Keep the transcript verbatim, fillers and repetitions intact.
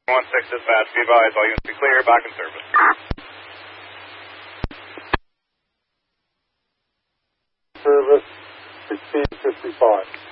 one six dispatch, be advised, all units be clear, back in service. Service sixteen fifty-five.